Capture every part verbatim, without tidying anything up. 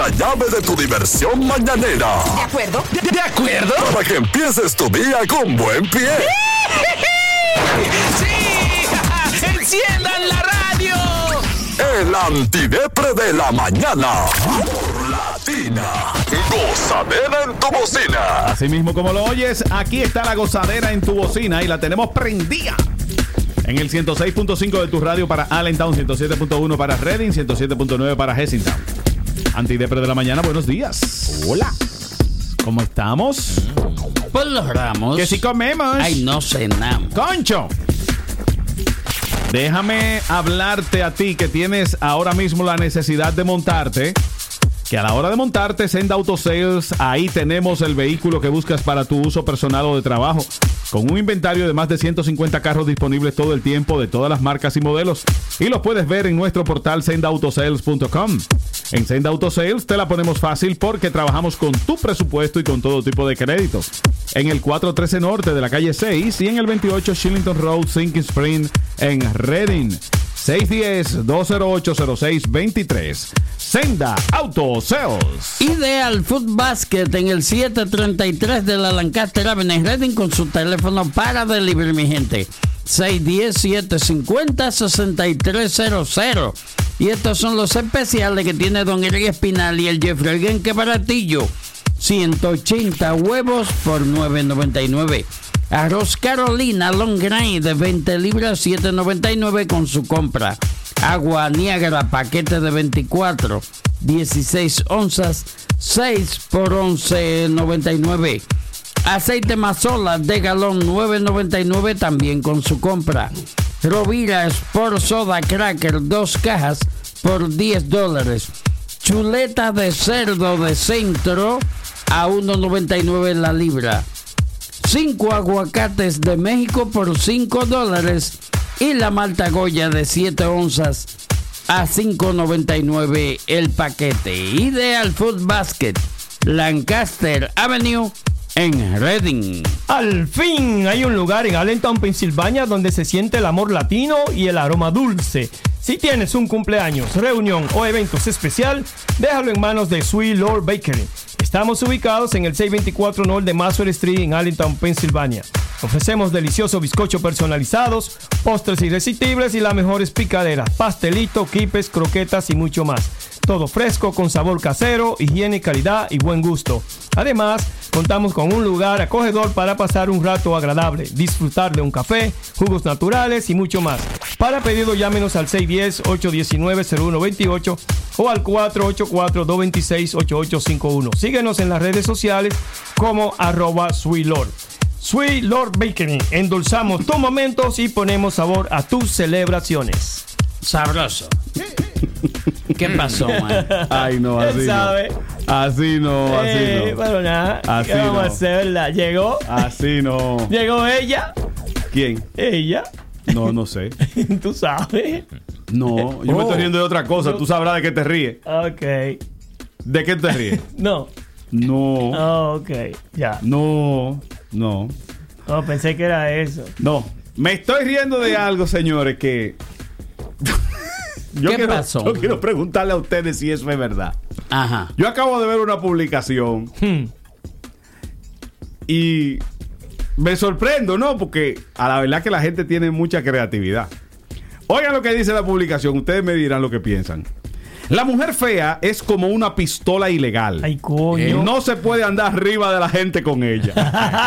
la llave de tu diversión mañanera. ¿De acuerdo? ¿De, de acuerdo? Para que empieces tu día con buen pie. ¡Sí! ¡Enciendan la radio! El antidepre de la mañana. Por Latina. Gozadera en tu bocina. Así mismo como lo oyes, aquí está la gozadera en tu bocina y la tenemos prendida. En el ciento seis punto cinco de tu radio para Allentown, ciento siete punto uno para Reading, ciento siete punto nueve para Hessington. Antidepre de la mañana, buenos días. Hola. ¿Cómo estamos? Pues logramos. Que si comemos. Ay, no cenamos. ¡Concho! Déjame hablarte a ti que tienes ahora mismo la necesidad de montarte. Que a la hora de montarte, Senda Auto Sales, ahí tenemos el vehículo que buscas para tu uso personal o de trabajo. Con un inventario de más de ciento cincuenta carros disponibles todo el tiempo de todas las marcas y modelos. Y los puedes ver en nuestro portal senda auto sales punto com. En Senda Auto Sales te la ponemos fácil porque trabajamos con tu presupuesto y con todo tipo de créditos. En el cuatrocientos trece Norte de la calle seis y en el veintiocho Shillington Road, Sinking Spring en Reading. seis uno cero, dos cero ocho, cero seis dos tres. Senda Auto Sales. Ideal Food Basket en el siete treinta y tres de la Lancaster Avenue en Reading con su teléfono para delivery, mi gente. seis uno cero, siete cinco cero, seis tres cero cero. Y estos son los especiales que tiene Don Eric Espinal y el Jeffrey Genque Baratillo. ciento ochenta huevos por nueve noventa y nueve. Arroz Carolina Long Grain de veinte libras, siete noventa y nueve con su compra. Agua Niágara, paquete de veinticuatro, dieciséis onzas, seis por once noventa y nueve. Aceite Mazola de galón, nueve noventa y nueve también con su compra. Rovira Sport Soda Cracker, dos cajas por diez dólares. Chuleta de cerdo de centro a uno noventa y nueve la libra. Cinco aguacates de México por cinco dólares. Y la malta Goya de siete onzas a cinco noventa y nueve el paquete. Ideal Food Basket, Lancaster Avenue en Reading. Al fin hay un lugar en Allentown, Pensilvania, donde se siente el amor latino y el aroma dulce. Si tienes un cumpleaños, reunión o eventos especial, déjalo en manos de Sweet Lord Bakery. Estamos ubicados en el seiscientos veinticuatro North de Maxwell Street en Allentown, Pensilvania. Ofrecemos deliciosos bizcochos personalizados, postres irresistibles y las mejores picaderas, pastelitos, quipes, croquetas y mucho más. Todo fresco, con sabor casero, higiene, calidad y buen gusto. Además, contamos con un lugar acogedor para pasar un rato agradable, disfrutar de un café, jugos naturales y mucho más. Para pedido, llámenos al seis uno cero, ocho uno nueve, cero uno dos ocho o al cuatro ocho cuatro, dos dos seis, ocho ocho cinco uno. Síguenos en las redes sociales como arroba Sweet Lord. Sweet Lord Bakery. Endulzamos tus momentos y ponemos sabor a tus celebraciones. Sabroso. ¿Qué pasó, man? Ay, no, así Él sabe. no. Así no, así Eh, no. pero nada. Así ¿Qué vamos no. a hacer, verdad? Llegó. Así no. Llegó ella. ¿Quién? Ella. No, no sé. Tú sabes. No, yo me estoy riendo de otra cosa. Tú sabrás de qué te ríes. Ok. ¿De qué te ríes? No. No. Oh, ok. Ya. No. No. No, pensé que era eso. No. Me estoy riendo de algo, señores, que... yo ¿Qué quiero, pasó? Yo quiero preguntarle a ustedes si eso es verdad. Ajá. Yo acabo de ver una publicación Hmm. y me sorprendo, ¿no? Porque a la verdad que la gente tiene mucha creatividad. Oigan lo que dice la publicación. Ustedes me dirán lo que piensan. La mujer fea es como una pistola ilegal. Ay, coño. Eh, no se puede andar arriba de la gente con ella.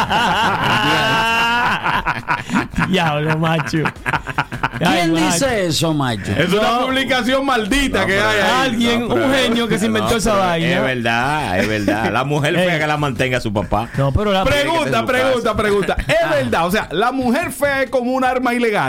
Diablo, macho. ¿Quién Ay, dice eso, macho? Es una publicación maldita que hay ahí. Alguien, No, pero- un genio que se inventó no, esa pero vaina. Es verdad, es verdad. La mujer fea Ey. que la mantenga a su papá. No, pero la Pregunta, Tiene que ser pregunta, su pregunta. Es verdad. O sea, la mujer fea es como un arma ilegal.